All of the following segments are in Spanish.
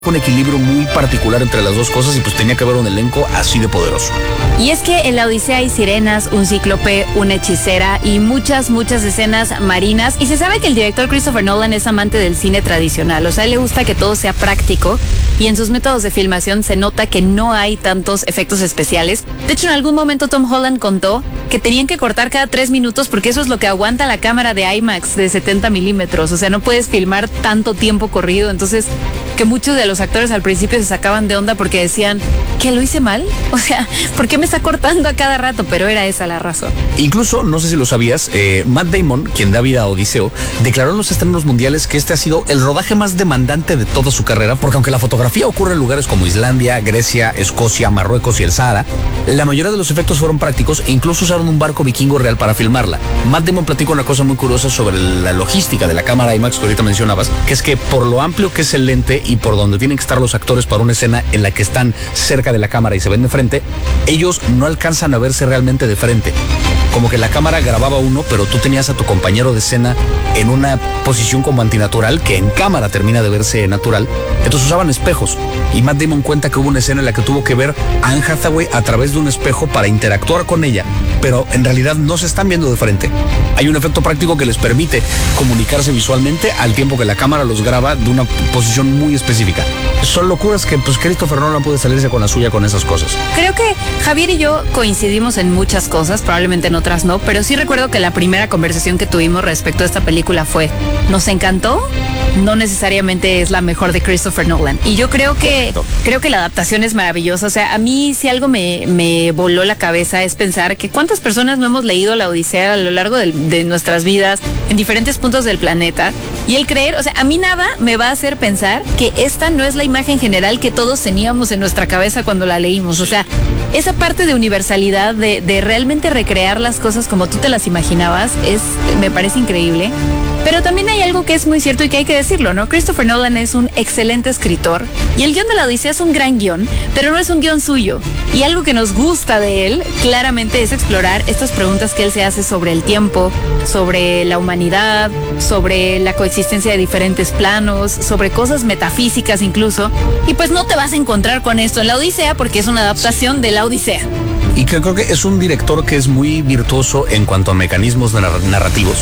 un equilibrio muy particular entre las dos cosas y pues tenía que haber un elenco así de poderoso. Y es que en la Odisea hay sirenas, un cíclope, una hechicera y muchas escenas marinas. Y se sabe que el director Christopher Nolan es amante del cine tradicional. O sea, a él le gusta que todo sea práctico y en sus métodos de filmación se nota que no hay tantos efectos especiales. De hecho, en algún momento Tom Holland contó que tenían que cortar cada 3 minutos porque eso es lo que aguanta la cámara de IMAX de 70 milímetros. O sea, no puedes filmar tanto tiempo corrido. Entonces, que muchos de los actores al principio se sacaban de onda porque decían, ¿que lo hice mal? O sea, ¿por qué me está cortando a cada rato? Pero era esa la razón. Incluso, no sé si lo sabías, Matt Damon, quien da vida a Odiseo, declaró en los estrenos mundiales que este ha sido el rodaje más demandante de toda su carrera, porque aunque la fotografía ocurre en lugares como Islandia, Grecia, Escocia, Marruecos y el Sahara, la mayoría de los efectos fueron prácticos e incluso usaron un barco vikingo real para filmarla. Matt Damon platicó una cosa muy curiosa sobre la logística de la cámara IMAX que ahorita mencionabas, que es que por lo amplio que es el lente y por donde tienen que estar los actores para una escena en la que están cerca de la cámara y se ven de frente, ellos no alcanzan a verse realmente de frente. Como que la cámara grababa uno, pero tú tenías a tu compañero de escena en una posición como antinatural, que en cámara termina de verse natural. Entonces usaban espejos. Y Matt Damon cuenta que hubo una escena en la que tuvo que ver a Anne Hathaway a través de un espejo para interactuar con ella, pero en realidad no se están viendo de frente. Hay un efecto práctico que les permite comunicarse visualmente al tiempo que la cámara los graba de una posición muy específica. Son locuras que pues Christopher Nolan puede salirse con la suya con esas cosas. Creo que Javier y yo coincidimos en muchas cosas, probablemente en otras no, pero sí recuerdo que la primera conversación que tuvimos respecto a esta película fue, ¿nos encantó? No necesariamente es la mejor de Christopher Nolan. Y yo creo que la adaptación es maravillosa. O sea, a mí si algo me voló la cabeza es pensar que cuántas personas no hemos leído la Odisea a lo largo de nuestras vidas en diferentes puntos del planeta. Y el creer, o sea, a mí nada me va a hacer pensar que esta no es la imagen general que todos teníamos en nuestra cabeza cuando la leímos. O sea, esa parte de universalidad, de realmente recrear las cosas como tú te las imaginabas, me parece increíble. Pero también hay algo que es muy cierto y que hay que decirlo, ¿no? Christopher Nolan es un excelente escritor y el guión de la Odisea es un gran guión, pero no es un guión suyo. Y algo que nos gusta de él, claramente, es explorar estas preguntas que él se hace sobre el tiempo, sobre la humanidad, sobre la coexistencia de diferentes planos, sobre cosas metafísicas incluso. Y pues no te vas a encontrar con esto en la Odisea porque es una adaptación de la Odisea. Y creo que es un director que es muy virtuoso en cuanto a mecanismos narrativos.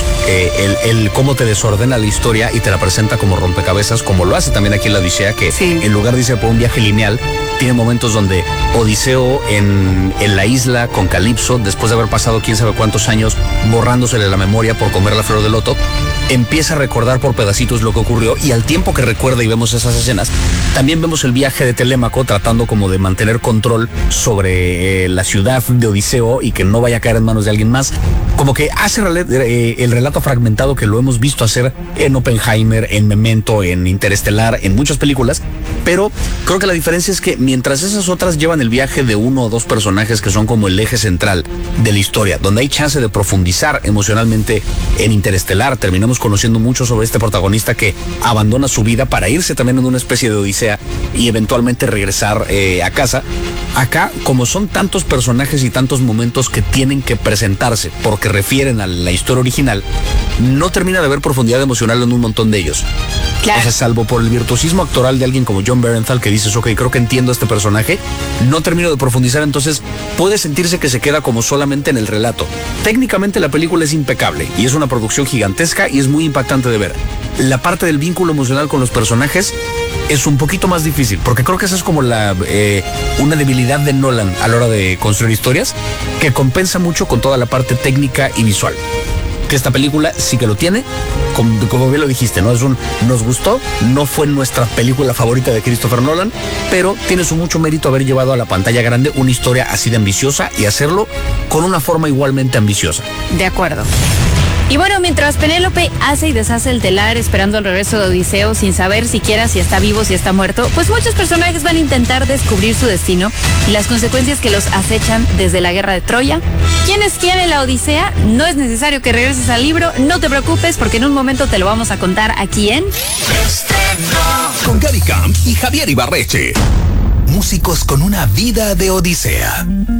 El cómo te desordena la historia y te la presenta como rompecabezas, como lo hace también aquí en la Odisea, que sí, en lugar de irse por un viaje lineal, tiene momentos donde Odiseo en la isla con Calipso, después de haber pasado quién sabe cuántos años borrándosele la memoria por comer la flor de loto, empieza a recordar por pedacitos lo que ocurrió, y al tiempo que recuerda y vemos esas escenas, también vemos el viaje de Telémaco tratando como de mantener control sobre la ciudad de Odiseo y que no vaya a caer en manos de alguien más. Como que hace el relato fragmentado que lo hemos visto hacer en Oppenheimer, en Memento, en Interestelar, en muchas películas, pero creo que la diferencia es que mientras esas otras llevan el viaje de uno o dos personajes que son como el eje central de la historia, donde hay chance de profundizar emocionalmente en Interestelar, terminamos conociendo mucho sobre este protagonista que abandona su vida para irse también en una especie de odisea y eventualmente regresar a casa. Acá, como son tantos personajes y tantos momentos que tienen que presentarse porque refieren a la historia original, no termina de haber profundidad emocional en un montón de ellos. Claro. O sea, salvo por el virtuosismo actoral de alguien como Jon Bernthal, que dices, ok, creo que entiendo a este personaje, no termino de profundizar, entonces puede sentirse que se queda como solamente en el relato. Técnicamente la película es impecable y es una producción gigantesca y es muy impactante de ver. La parte del vínculo emocional con los personajes es un poquito más difícil, porque creo que esa es como una debilidad de Nolan a la hora de construir historias, que compensa mucho con toda la parte técnica y visual. Que esta película sí que lo tiene, como bien lo dijiste, ¿no? Nos gustó, no fue nuestra película favorita de Christopher Nolan, pero tiene su mucho mérito haber llevado a la pantalla grande una historia así de ambiciosa y hacerlo con una forma igualmente ambiciosa. De acuerdo. Y bueno, mientras Penélope hace y deshace el telar esperando el regreso de Odiseo sin saber siquiera si está vivo o si está muerto, pues muchos personajes van a intentar descubrir su destino y las consecuencias que los acechan desde la guerra de Troya. ¿Quién es quién en la Odisea? No es necesario que regreses al libro, no te preocupes porque en un momento te lo vamos a contar aquí en... Con Gaby Camp y Javier Ibarreche. Músicos con una vida de odisea.